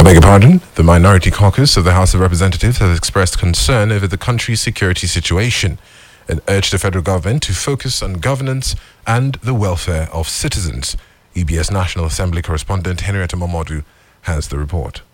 I beg your pardon. The Minority Caucus of the House of Representatives has expressed concern over the country's security situation and urged the federal government to focus on governance and the welfare of citizens. EBS National Assembly correspondent Henrietta Momodu has the report.